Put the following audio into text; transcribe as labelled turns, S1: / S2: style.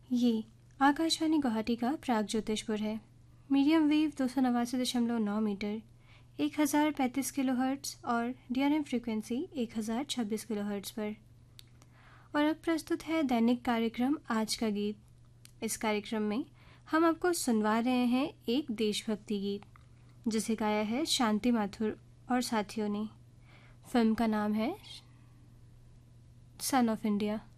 S1: ये आकाशवाणी गुवाहाटी का प्रागज्योतिषपुर है। मीडियम वेव 289.9 मीटर 1035 किलोहर्ट्ज़ और डीआरएम फ्रीक्वेंसी 1026 किलोहर्ट्ज़ पर। और अब प्रस्तुत है दैनिक कार्यक्रम आज का गीत। इस कार्यक्रम में हम आपको सुनवा रहे हैं एक देशभक्ति गीत जिसे गाया है शांति माथुर और साथियों ने। फिल्म का नाम है सन ऑफ इंडिया।